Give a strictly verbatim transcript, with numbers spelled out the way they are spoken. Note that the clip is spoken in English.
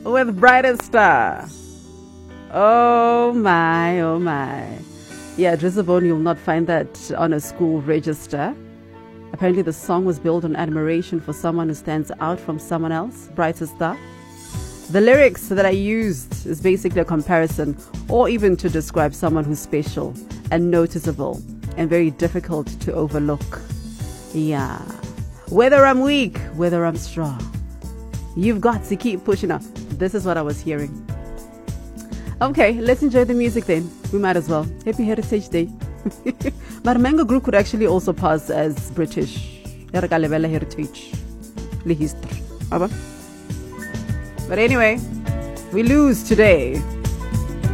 with Brightest Star. Oh my, oh my. Yeah, Drizzabone, you'll not find that on a school register. Apparently the song was built on admiration for someone who stands out from someone else, Brightest Star. The lyrics that I used is basically a comparison or even to describe someone who's special and noticeable and very difficult to overlook. Yeah. Whether I'm weak, whether I'm strong, you've got to keep pushing up. This is what I was hearing. Okay, let's enjoy the music then. We might as well. Happy Heritage Day. But Mango Group could actually also pass as British. Heritage. The history. But anyway, we lose today.